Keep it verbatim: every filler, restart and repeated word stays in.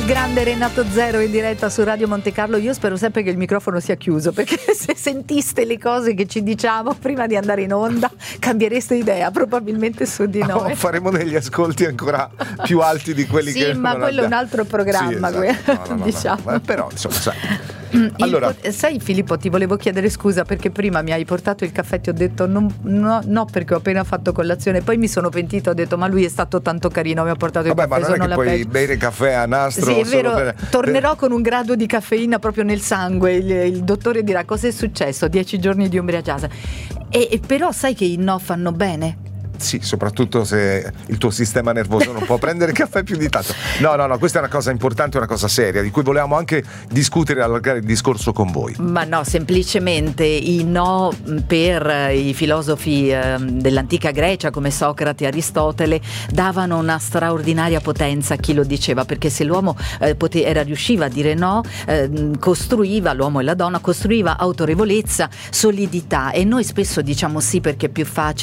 grande Renato Zero in diretta su Radio Monte Carlo. Io spero sempre che il microfono sia chiuso, perché se sentiste le cose che ci diciamo prima di andare in onda cambiereste idea probabilmente su di noi. Oh, faremo degli ascolti ancora più alti di quelli sì, che ma quello abbiamo. è un altro programma, sì, esatto. no, no, no, diciamo. no. Però insomma sai. Allora, il, sai Filippo, ti volevo chiedere scusa perché prima mi hai portato il caffè e ti ho detto non, no, no perché ho appena fatto colazione, poi mi sono pentito, ho detto ma lui è stato tanto carino, mi ha portato il Vabbè, caffè. ma non è che puoi peggio. bere caffè a nastro. Sì, è vero, per... tornerò con un grado di caffeina proprio nel sangue, il, il dottore dirà cosa è successo, dieci giorni di ubriagiata. E, e però sai che i no fanno bene? Sì, soprattutto se il tuo sistema nervoso non può prendere caffè più di tanto. No, no, no, questa è una cosa importante, una cosa seria, di cui volevamo anche discutere e allargare il discorso con voi. Ma no, semplicemente i no per i filosofi eh, dell'antica Grecia come Socrate e Aristotele davano una straordinaria potenza a chi lo diceva, perché se l'uomo eh, pote- era riusciva a dire no, eh, costruiva, l'uomo e la donna, costruiva autorevolezza, solidità, e noi spesso diciamo sì perché è più facile.